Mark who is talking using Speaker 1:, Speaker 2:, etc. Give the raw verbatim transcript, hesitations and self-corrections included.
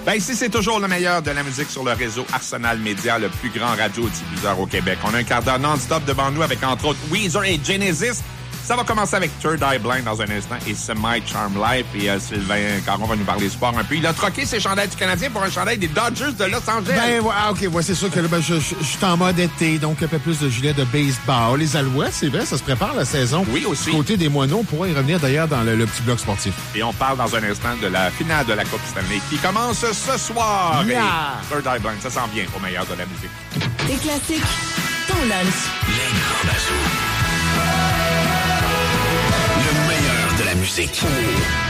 Speaker 1: Ben ici, c'est toujours le meilleur de la musique sur le réseau Arsenal Média, le plus grand radio-diffuseur au Québec. On a un quart d'heure non-stop devant nous avec, entre autres, Weezer et Genesis. Ça va commencer avec Third Eye Blind dans un instant et c'est My Charm Life. Et euh, Sylvain Caron va nous parler sport un peu. Il a troqué ses chandails du Canadien pour un chandail des Dodgers de Los Angeles.
Speaker 2: Ben, ouais, ah, OK, ouais, c'est sûr que là, ben, je, je, je suis en mode été, donc un peu plus de gilet de baseball. Les Alouettes, c'est vrai, ça se prépare la saison.
Speaker 1: Oui, aussi.
Speaker 2: Du côté des Moineaux, on pourra y revenir d'ailleurs dans le, le petit bloc sportif.
Speaker 1: Et on parle dans un instant de la finale de la Coupe Stanley qui commence ce soir.
Speaker 2: Yeah.
Speaker 1: Et Third Eye Blind, ça s'en vient au meilleur de la musique.
Speaker 3: Des classiques, ton lunch.
Speaker 4: Les grands bazous. Le meilleur de la musique.